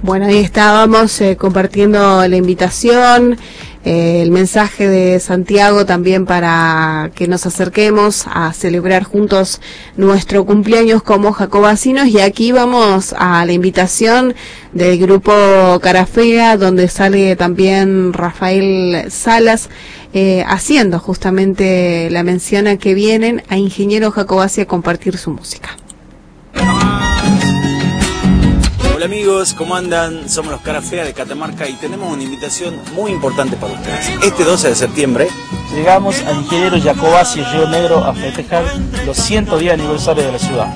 Bueno, ahí estábamos compartiendo la invitación, el mensaje de Santiago también para que nos acerquemos a celebrar juntos nuestro cumpleaños como jacobacinos, y aquí vamos a la invitación del grupo Cara Fea, donde sale también Rafael Salas, haciendo justamente la mención a que vienen a Ingeniero Jacobacci a compartir su música. Hola amigos, ¿cómo andan? Somos los Cara Fea de Catamarca y tenemos una invitación muy importante para ustedes. Este 12 de septiembre llegamos a Ingeniero Jacobacci Río Negro a festejar los 110 aniversarios de la ciudad.